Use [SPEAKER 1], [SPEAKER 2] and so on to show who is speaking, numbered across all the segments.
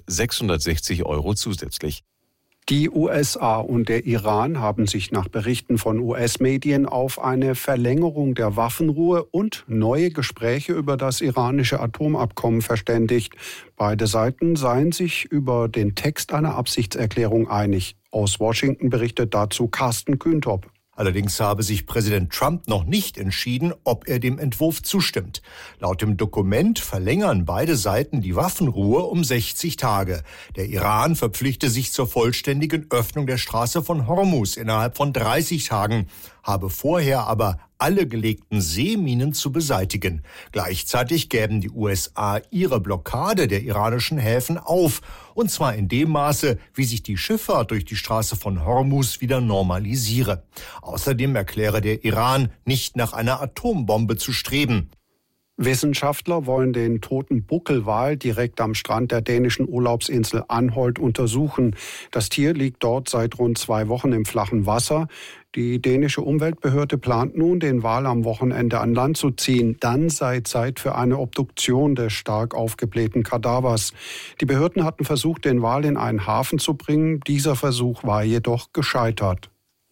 [SPEAKER 1] 660 € zusätzlich.
[SPEAKER 2] Die USA und der Iran haben sich nach Berichten von US-Medien auf eine Verlängerung der Waffenruhe und neue Gespräche über das iranische Atomabkommen verständigt. Beide Seiten seien sich über den Text einer Absichtserklärung einig. Aus Washington berichtet dazu Carsten Kühntop.
[SPEAKER 3] Allerdings habe sich Präsident Trump noch nicht entschieden, ob er dem Entwurf zustimmt. Laut dem Dokument verlängern beide Seiten die Waffenruhe um 60 Tage. Der Iran verpflichte sich zur vollständigen Öffnung der Straße von Hormuz innerhalb von 30 Tagen, habe vorher aber alle gelegten Seeminen zu beseitigen. Gleichzeitig gäben die USA ihre Blockade der iranischen Häfen auf, und zwar in dem Maße, wie sich die Schifffahrt durch die Straße von Hormuz wieder normalisiere. Außerdem erkläre der Iran, nicht nach einer Atombombe zu streben.
[SPEAKER 2] Wissenschaftler wollen den toten Buckelwal direkt am Strand der dänischen Urlaubsinsel Anholt untersuchen. Das Tier liegt dort seit rund 2 Wochen im flachen Wasser. Die dänische Umweltbehörde plant nun, den Wal am Wochenende an Land zu ziehen. Dann sei Zeit für eine Obduktion des stark aufgeblähten Kadavers. Die Behörden hatten versucht, den Wal in einen Hafen zu bringen. Dieser Versuch war jedoch gescheitert.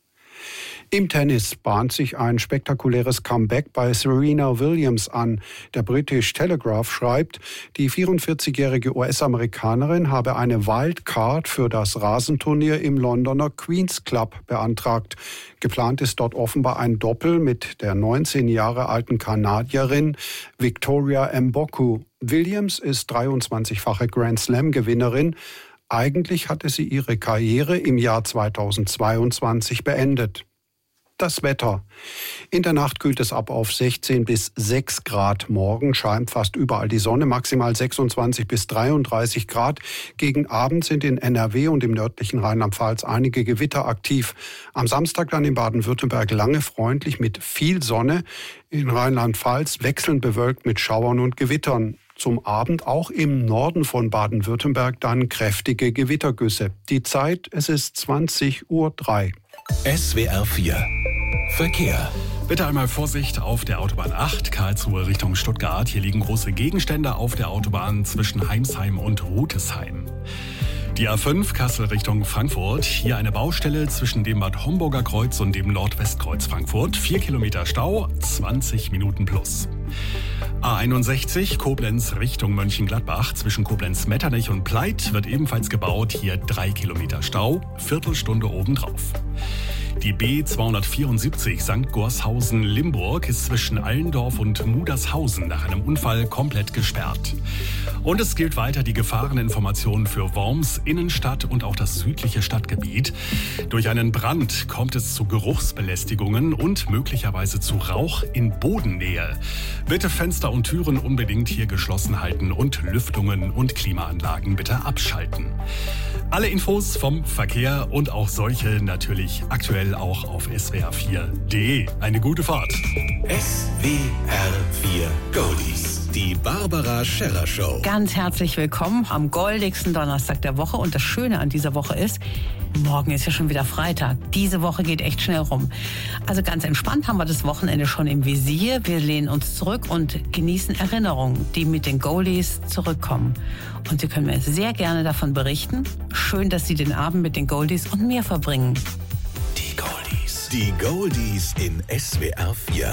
[SPEAKER 2] Im Tennis bahnt sich ein spektakuläres Comeback bei Serena Williams an. Der British Telegraph schreibt, die 44-jährige US-Amerikanerin habe eine Wildcard für das Rasenturnier im Londoner Queen's Club beantragt. Geplant ist dort offenbar ein Doppel mit der 19 Jahre alten Kanadierin Victoria Mboku. Williams ist 23-fache Grand-Slam-Gewinnerin. Eigentlich hatte sie ihre Karriere im Jahr 2022 beendet. Das Wetter. In der Nacht kühlt es ab auf 16 bis 6 Grad. Morgen scheint fast überall die Sonne, maximal 26 bis 33 Grad. Gegen Abend sind in NRW und im nördlichen Rheinland-Pfalz einige Gewitter aktiv. Am Samstag dann in Baden-Württemberg lange freundlich mit viel Sonne. In Rheinland-Pfalz wechselnd bewölkt mit Schauern und Gewittern. Zum Abend auch im Norden von Baden-Württemberg dann kräftige Gewittergüsse. Die Zeit, es ist 20:03 Uhr.
[SPEAKER 4] SWR 4 Verkehr.
[SPEAKER 5] Bitte einmal Vorsicht auf der Autobahn 8, Karlsruhe Richtung Stuttgart. Hier liegen große Gegenstände auf der Autobahn zwischen Heimsheim und Rutesheim. Die A5 Kassel Richtung Frankfurt. Hier eine Baustelle zwischen dem Bad Homburger Kreuz und dem Nordwestkreuz Frankfurt. 4 Kilometer Stau, 20 Minuten plus. A61 Koblenz Richtung Mönchengladbach. Zwischen Koblenz-Metternich und Pleit wird ebenfalls gebaut. Hier 3 Kilometer Stau, Viertelstunde obendrauf. Die B274 St. Gorshausen-Limburg ist zwischen Allendorf und Mudershausen nach einem Unfall komplett gesperrt. Und es gilt weiter die Gefahreninformation für Worms, Innenstadt und auch das südliche Stadtgebiet. Durch einen Brand kommt es zu Geruchsbelästigungen und möglicherweise zu Rauch in Bodennähe. Bitte Fenster und Türen unbedingt hier geschlossen halten und Lüftungen und Klimaanlagen bitte abschalten. Alle Infos vom Verkehr und auch solche natürlich aktuell auch auf swr4.de. Eine gute Fahrt.
[SPEAKER 4] SWR 4 Goldies. Die Barbara Scherrer Show.
[SPEAKER 6] Ganz herzlich willkommen am goldigsten Donnerstag der Woche. Und das Schöne an dieser Woche ist, morgen ist ja schon wieder Freitag. Diese Woche geht echt schnell rum. Also ganz entspannt haben wir das Wochenende schon im Visier. Wir lehnen uns zurück und genießen Erinnerungen, die mit den Goldies zurückkommen. Und Sie können mir sehr gerne davon berichten. Schön, dass Sie den Abend mit den Goldies und mir verbringen.
[SPEAKER 4] Die Goldies. Die Goldies in SWR 4.